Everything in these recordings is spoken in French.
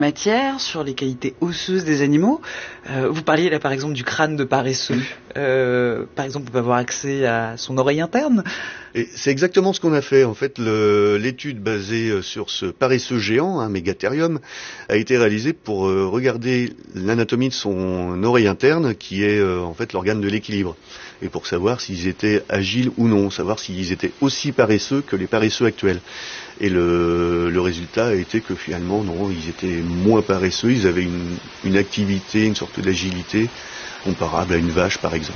matière, sur les qualités osseuses des animaux. Vous parliez là par exemple du crâne de paresseux. Par exemple, on peut avoir accès à son oreille interne. Et c'est exactement ce qu'on a fait. En fait, l'étude basée sur ce paresseux géant, un mégatherium, a été réalisée pour regarder l'anatomie de son oreille interne, qui est en fait l'organe de l'équilibre, et pour savoir s'ils étaient agiles ou non, savoir s'ils étaient aussi paresseux que les paresseux actuels. Et le résultat a été que finalement, non, ils étaient moins paresseux, ils avaient une activité, une sorte d'agilité comparable à une vache, par exemple.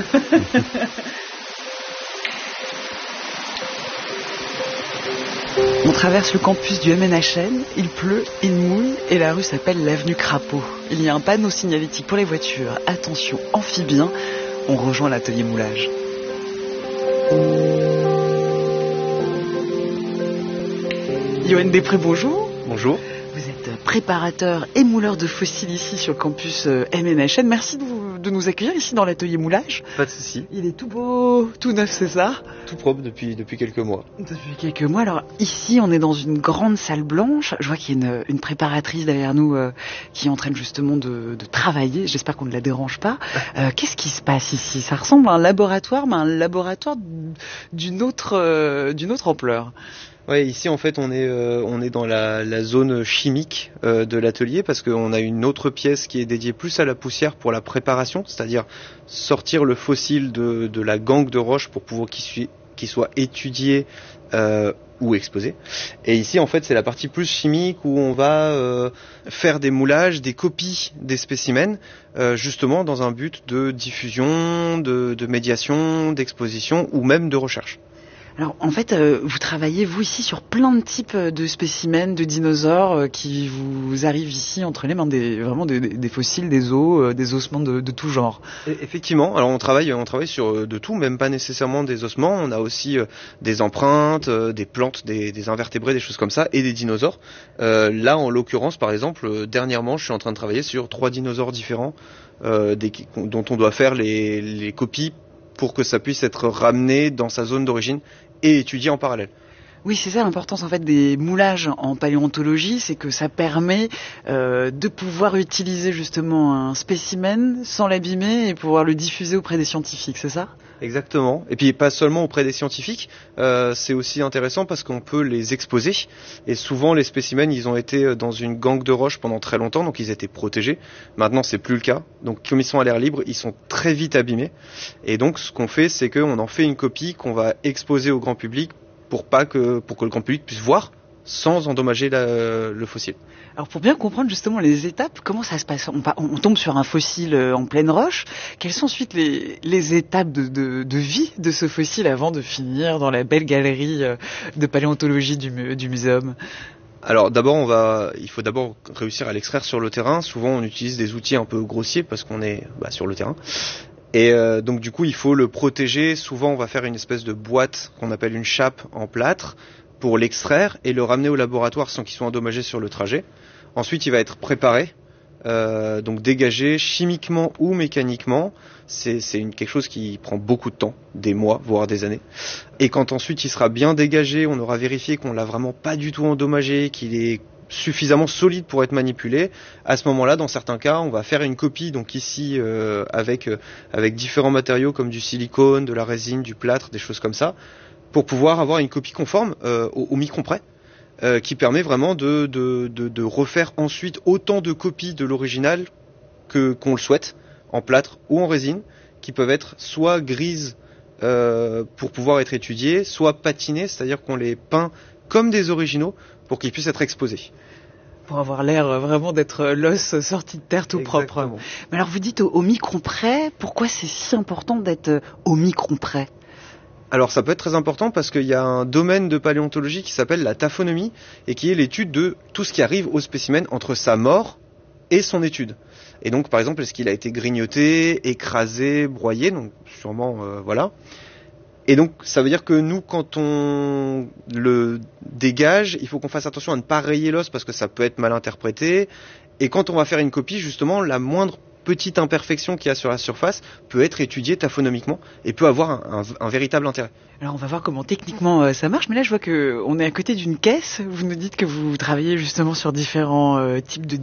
On traverse le campus du MNHN, il pleut, il mouille et la rue s'appelle l'avenue Crapaud. Il y a un panneau signalétique pour les voitures. Attention, amphibien, on rejoint l'atelier moulage. Yoann Després, bonjour. Bonjour. Vous êtes préparateur et mouleur de fossiles ici sur le campus MNHN. Merci de nous accueillir ici dans l'atelier moulage. Pas de souci. Il est tout beau, tout neuf, c'est ça? Tout propre depuis quelques mois. Depuis quelques mois. Alors ici, on est dans une grande salle blanche. Je vois qu'il y a une préparatrice derrière nous qui est en train justement de travailler. J'espère qu'on ne la dérange pas. Qu'est-ce qui se passe ici? Ça ressemble à un laboratoire, mais un laboratoire d'une autre ampleur. Ouais, ici en fait on est dans la zone chimique de l'atelier, parce qu'on a une autre pièce qui est dédiée plus à la poussière pour la préparation, c'est-à-dire sortir le fossile de la gangue de roche pour pouvoir qu'il soit étudié ou exposé. Et ici en fait c'est la partie plus chimique où on va faire des moulages, des copies des spécimens, justement dans un but de diffusion, de médiation, d'exposition ou même de recherche. Alors en fait, vous travaillez vous ici sur plein de types de spécimens de dinosaures qui vous arrivent ici entre les mains, des fossiles, des os, des ossements de tout genre. Effectivement, alors on travaille sur de tout, même pas nécessairement des ossements. On a aussi des empreintes, des plantes, des invertébrés, des choses comme ça, et des dinosaures. Là, en l'occurrence, par exemple, dernièrement, je suis en train de travailler sur 3 dinosaures différents dont on doit faire les copies pour que ça puisse être ramené dans sa zone d'origine et étudié en parallèle. Oui, c'est ça l'importance en fait des moulages en paléontologie, c'est que ça permet de pouvoir utiliser justement un spécimen sans l'abîmer et pouvoir le diffuser auprès des scientifiques, c'est ça ? Exactement. Et puis pas seulement auprès des scientifiques, c'est aussi intéressant parce qu'on peut les exposer. Et souvent les spécimens, ils ont été dans une gangue de roche pendant très longtemps, donc ils étaient protégés. Maintenant c'est plus le cas. Donc comme ils sont à l'air libre, ils sont très vite abîmés. Et donc ce qu'on fait, c'est qu'on en fait une copie qu'on va exposer au grand public pour que le grand public puisse voir sans endommager le fossile. Alors pour bien comprendre justement les étapes, comment ça se passe? On tombe sur un fossile en pleine roche. Quelles sont ensuite les étapes de vie de ce fossile avant de finir dans la belle galerie de paléontologie du muséum? Alors il faut d'abord réussir à l'extraire sur le terrain. Souvent on utilise des outils un peu grossiers parce qu'on est sur le terrain. Et donc du coup il faut le protéger. Souvent on va faire une espèce de boîte qu'on appelle une chape en plâtre pour l'extraire et le ramener au laboratoire sans qu'il soit endommagé sur le trajet. Ensuite il va être préparé, donc dégagé chimiquement ou mécaniquement. C'est quelque chose qui prend beaucoup de temps, des mois voire des années. Et quand ensuite il sera bien dégagé, on aura vérifié qu'on l'a vraiment pas du tout endommagé, qu'il est suffisamment solide pour être manipulé. À ce moment-là, dans certains cas, on va faire une copie, donc ici avec différents matériaux comme du silicone, de la résine, du plâtre, des choses comme ça, pour pouvoir avoir une copie conforme au micron près, qui permet vraiment de refaire ensuite autant de copies de l'original qu'on le souhaite, en plâtre ou en résine, qui peuvent être soit grises pour pouvoir être étudiées, soit patinées, c'est-à-dire qu'on les peint comme des originaux pour qu'ils puissent être exposés. Pour avoir l'air vraiment d'être l'os sorti de terre tout Exactement. propre. Mais alors vous dites au micron près, pourquoi c'est si important d'être au micron près? Alors ça peut être très important parce qu'il y a un domaine de paléontologie qui s'appelle la taphonomie et qui est l'étude de tout ce qui arrive au spécimen entre sa mort et son étude. Et donc par exemple, est-ce qu'il a été grignoté, écrasé, broyé, donc sûrement voilà. Et donc ça veut dire que nous, quand on le dégage, il faut qu'on fasse attention à ne pas rayer l'os parce que ça peut être mal interprété. Et quand on va faire une copie, justement, la moindre petite imperfection qu'il y a sur la surface peut être étudiée taphonomiquement et peut avoir un véritable intérêt. Alors on va voir comment techniquement ça marche, mais là je vois que on est à côté d'une caisse. Vous nous dites que vous travaillez justement sur différents types de